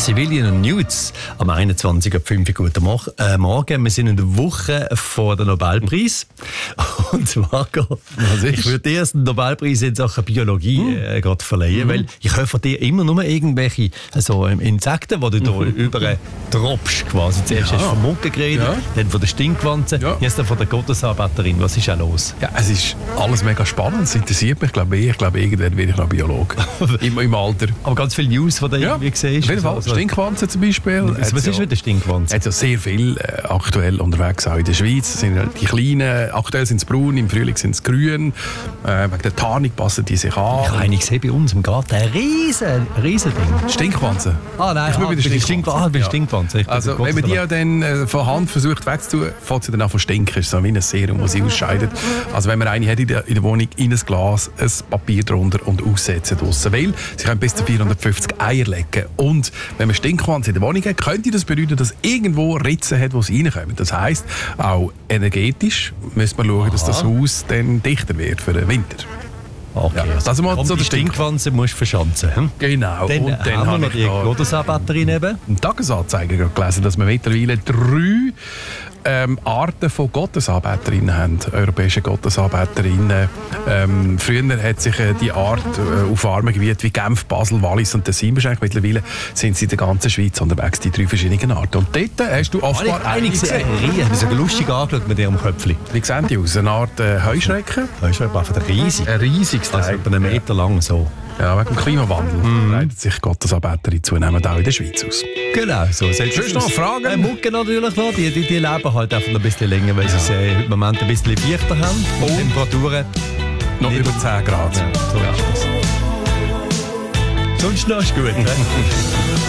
Civilian und Newts am 21.05 Uhr. Guten Morgen. Wir sind in der Woche vor dem Nobelpreis. Und Marco, ich würde dir den Nobelpreis in Sachen Biologie gerade verleihen, weil ich höre von dir immer nur irgendwelche Insekten, die du da über droppst quasi. Zuerst hast du von Mucke geredet, dann von der Stinkwanze, jetzt dann von der Gottesarbeiterin. Was ist auch los? Ja, es ist alles mega spannend, es interessiert mich. Ich glaube, irgendwann werde ich noch Biologe. Im Alter. Aber ganz viele News, die du irgendwie siehst. Auf jeden Fall. Stinkwanze zum Beispiel. Was ist mit der Stinkwanze? Es ist sehr viel aktuell unterwegs, auch in der Schweiz. Sind die kleinen, aktuell sind es braun, im Frühling sind es grün. Wegen der Tarnung passen die sich an. Ich habe eine gesehen bei uns im Garten, ein riesen Ding. Stinkwanze? Ah nein, ich bin bei der Stinkwanze. Also wenn man die ja dann von Hand versucht wegzutun, fängt sie dann an zu stinken. Das ist so wie ein Serum, das sie ausscheidet. Also wenn man eine hat in der Wohnung, in ein Glas, ein Papier drunter und aussetzen draussen. Weil sie können bis zu 450 Eier legen. Und wenn man Stinkwanze in der Wohnung hat, könnte das bedeuten, dass irgendwo Ritzen hat, wo sie reinkommen. Das heisst, auch energetisch müssen wir schauen, dass das Haus dann dichter wird für den Winter. Okay, ja, also mal so die Stinkwanze musst du verschanzen. Genau. Dann und dann haben wir noch die Gottesarbeiterin eben. Im Tagesanzeiger gelesen, dass wir mittlerweile 3 Arten von Gottesarbeiterinnen haben, europäische Gottesarbeiterinnen. Früher hat sich die Art auf warmen Gebieten wie Genf, Basel, Wallis und Tessin beschränkt. Mittlerweile sind sie in der ganzen Schweiz unterwegs, die 3 verschiedenen Arten. Und dort hast du offenbar einige gesehen. Das ist lustig angeschaut mit ihrem Köpfchen. Wie sehen die aus? Eine Art Heuschrecken? Heuschrecken, einfach riesig. Ein riesiges Teil. Also etwa 1 Meter lang so. Ja, wegen dem Klimawandel breitet sich Gottesarbeiterinnen zunehmend auch in der Schweiz aus. Genau, so. Sonst noch Fragen? Mucke natürlich noch, die leben halt einfach ein bisschen länger, weil sie es im Moment ein bisschen leichter haben. Und Temperaturen noch über 10 Grad. Ja, so ist das. Sonst noch ist gut.